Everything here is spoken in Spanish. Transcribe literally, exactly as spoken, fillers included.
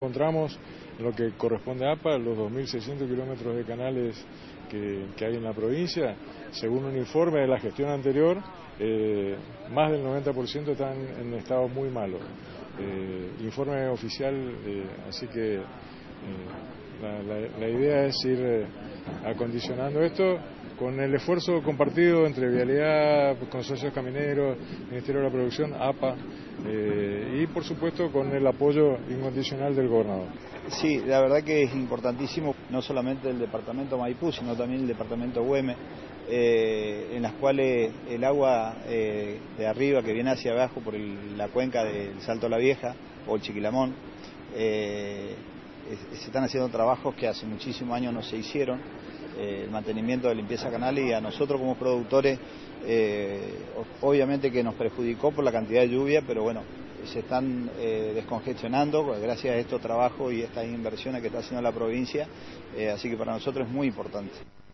Encontramos en lo que corresponde a APA los dos mil seiscientos kilómetros de canales que, que hay en la provincia. Según un informe de la gestión anterior, eh, más del noventa por ciento están en estado muy malo. Eh, informe oficial, eh, así que eh, la, la, la idea es ir eh, acondicionando esto con el esfuerzo compartido entre Vialidad, Consorcios Camineros, Ministerio de la Producción, APA, eh, y por supuesto con el apoyo incondicional del gobernador. Sí, la verdad que es importantísimo, no solamente el departamento Maipú, sino también el departamento Güemes, eh, en las cuales el agua eh, de arriba que viene hacia abajo por el, la cuenca del Salto La Vieja o el Chiquilamón, eh, es, se están haciendo trabajos que hace muchísimos años no se hicieron, eh, el mantenimiento de limpieza canales, y a nosotros como productores eh, obviamente que nos perjudicó por la cantidad de lluvia, pero bueno, se están eh, descongestionando gracias a estos trabajos y estas inversiones que está haciendo la provincia, eh, así que para nosotros es muy importante.